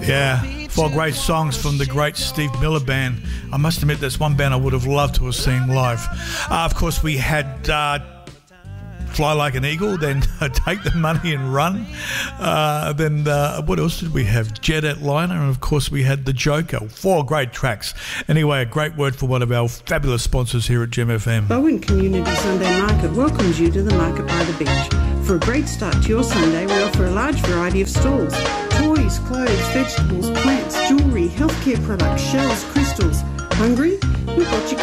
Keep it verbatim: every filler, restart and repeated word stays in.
Yeah, four great songs from the great Steve Miller Band. I must admit, that's one band I would have loved to have seen live. Uh, of course, we had uh, Fly Like an Eagle, then Take the Money and Run. Uh, then uh, what else did we have? Jet Atlanta, and of course we had The Joker. Four great tracks. Anyway, a great word for one of our fabulous sponsors here at Gem F M. Bowen Community Sunday Market welcomes you to the market by the beach. For a great start to your Sunday, we offer a large variety of stalls. Toys, clothes, vegetables, plants, jewellery, healthcare products, shells, crystals. Hungry? We've got you